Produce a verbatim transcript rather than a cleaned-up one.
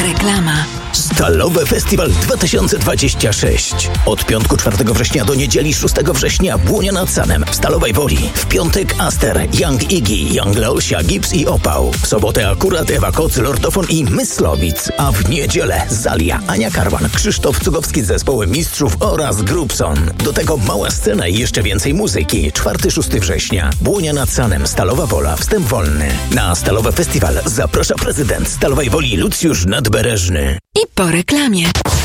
Reklama. Stalowe Festiwal dwa tysiące dwadzieścia sześć. Od piątku czwartego września do niedzieli szóstego września Błonia nad Sanem w Stalowej Woli. W piątek Aster, Young Iggy, Young Leosia, Gibbs i Opał. W sobotę akurat Ewa Koc, Lordofon i Myslowic. A w niedzielę Zalia, Ania Karwan, Krzysztof Cugowski z zespołem Mistrzów oraz Grupson. Do tego mała scena i jeszcze więcej muzyki. czwartego szóstego września. Błonia nad Sanem, Stalowa Wola, wstęp wolny. Na Stalowy Festiwal zaprasza prezydent Stalowej Woli Lucjusz Nadbereżny. I po reklamie.